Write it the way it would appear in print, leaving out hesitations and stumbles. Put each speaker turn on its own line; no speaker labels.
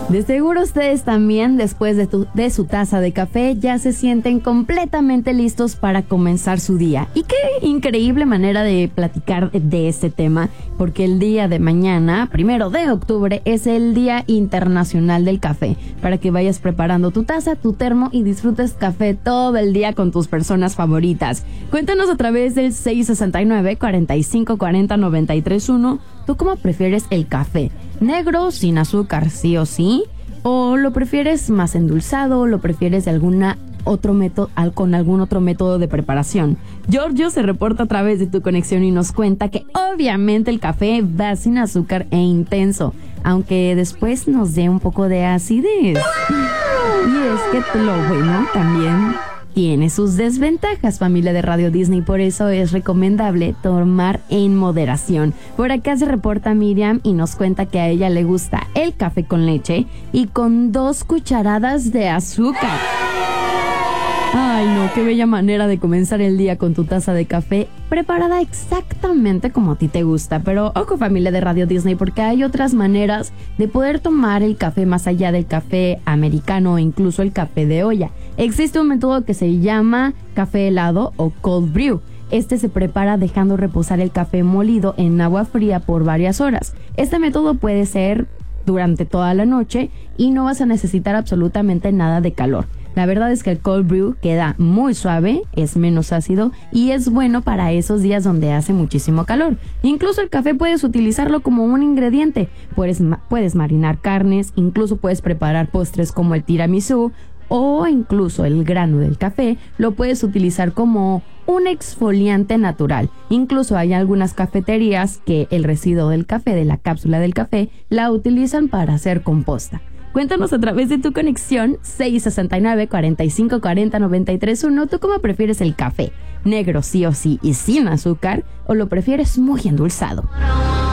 De seguro ustedes también, después de su taza de café, ya se sienten completamente listos para comenzar su día. Y qué increíble manera de platicar de este tema, porque el día de mañana, 1 de octubre, es el Día Internacional del Café, para que vayas preparando tu taza, tu termo y disfrutes café todo el día con tus personas favoritas. Cuéntanos a través del 669-4540-931, ¿tú cómo prefieres el café? ¿Negro, sin azúcar, sí o sí? ¿O lo prefieres más endulzado? ¿Lo prefieres de con algún otro método de preparación? Giorgio se reporta a través de tu conexión y nos cuenta que obviamente el café va sin azúcar e intenso, aunque después nos dé un poco de acidez. Y es que lo bueno también tiene sus desventajas, familia de Radio Disney, por eso es recomendable tomar en moderación. Por acá se reporta Miriam y nos cuenta que a ella le gusta el café con leche y con 2 cucharadas de azúcar. Ay, no, qué bella manera de comenzar el día con tu taza de café preparada exactamente como a ti te gusta. Pero ojo, familia de Radio Disney, porque hay otras maneras de poder tomar el café más allá del café americano o incluso el café de olla. Existe un método que se llama café helado o cold brew. Este se prepara dejando reposar el café molido en agua fría por varias horas. Este método puede ser durante toda la noche y no vas a necesitar absolutamente nada de calor. La verdad es que el cold brew queda muy suave, es menos ácido y es bueno para esos días donde hace muchísimo calor. Incluso el café puedes utilizarlo como un ingrediente. Puedes marinar carnes, incluso puedes preparar postres como el tiramisú o incluso el grano del café lo puedes utilizar como un exfoliante natural. Incluso hay algunas cafeterías que el residuo del café, de la cápsula del café, la utilizan para hacer composta. Cuéntanos a través de tu conexión 669-4540-931. ¿Tú cómo prefieres el café? ¿Negro sí o sí y sin azúcar? ¿O lo prefieres muy endulzado?